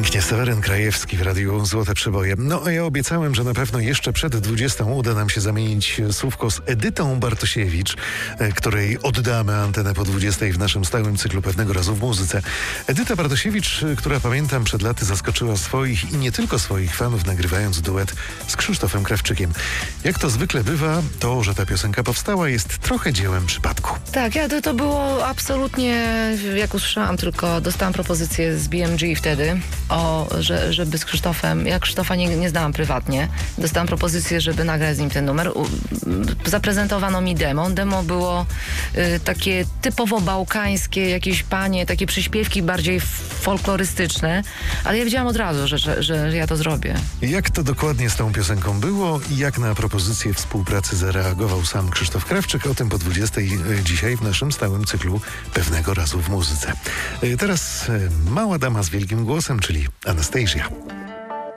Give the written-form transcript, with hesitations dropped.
Pięknie, Seweryn Krajewski w Radiu Złote Przeboje. No a ja obiecałem, że na pewno jeszcze przed 20 uda nam się zamienić słówko z Edytą Bartosiewicz, której oddamy antenę po 20 w naszym stałym cyklu Pewnego razu w muzyce. Edyta Bartosiewicz, która pamiętam przed laty zaskoczyła swoich i nie tylko swoich fanów, nagrywając duet z Krzysztofem Krawczykiem. Jak to zwykle bywa, to, że ta piosenka powstała, jest trochę dziełem przypadku. Tak, to było absolutnie, jak usłyszałam, tylko dostałam propozycję z BMG wtedy, żeby z Krzysztofem, ja Krzysztofa nie znałam prywatnie, dostałam propozycję, żeby nagrać z nim ten numer. Zaprezentowano mi demo. Demo było takie typowo bałkańskie, jakieś panie, takie przyśpiewki bardziej folklorystyczne, ale ja wiedziałam od razu, że ja to zrobię. Jak to dokładnie z tą piosenką było i jak na propozycję współpracy zareagował sam Krzysztof Krawczyk, o tym po 20 dzisiaj w naszym stałym cyklu Pewnego razu w muzyce. Teraz mała dama z wielkim głosem, czyli Anastasia.